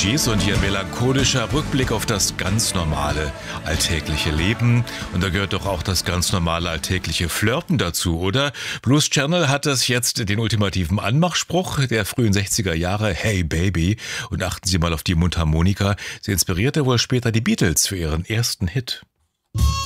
Gees und hier ein melancholischer Rückblick auf das ganz normale alltägliche Leben. Und da gehört doch auch das ganz normale alltägliche Flirten dazu, oder? Blues Channel hat das jetzt den ultimativen Anmachspruch der frühen 60er Jahre, Hey Baby. Und achten Sie mal auf die Mundharmonika. Sie inspirierte wohl später die Beatles für ihren ersten Hit.